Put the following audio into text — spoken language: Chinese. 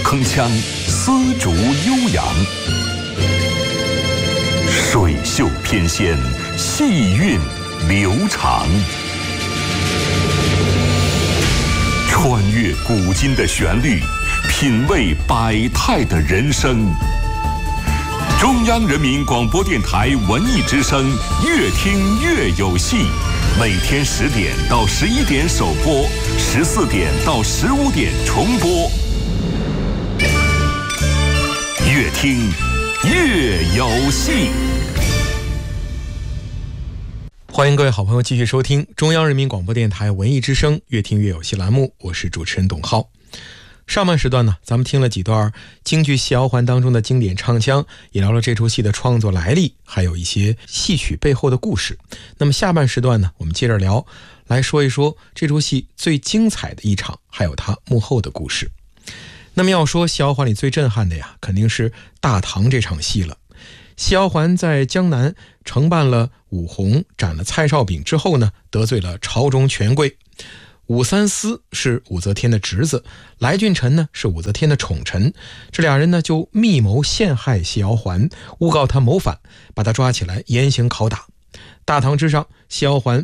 铿锵，丝竹悠扬，水袖翩跹，细韵流长。穿越古今的旋律，品味百态的人生。中央人民广播电台文艺之声，越听越有戏。每天10点到11点首播，14点到15点重播。越听越有戏。 欢迎各位好朋友继续收听中央人民广播电台文艺之声越听越有戏栏目，我是主持人董浩。上半时段呢，咱们听了几段京剧《戏摇环》当中的经典唱腔，也聊了这出戏的创作来历，还有一些戏曲背后的故事。那么下半时段呢，我们接着聊，来说一说这出戏最精彩的一场，还有它幕后的故事。那么要说《戏摇环》里最震撼的呀，肯定是大唐这场戏了。《戏摇环》在江南承办了武红，斩了蔡少炳之后呢，得罪了朝中权贵。武三思是武则天的侄子，来俊臣呢是武则天的宠臣，这俩人呢就密谋陷害戏摇环，诬告他谋反，把他抓起来严刑拷打。大唐之上，戏摇环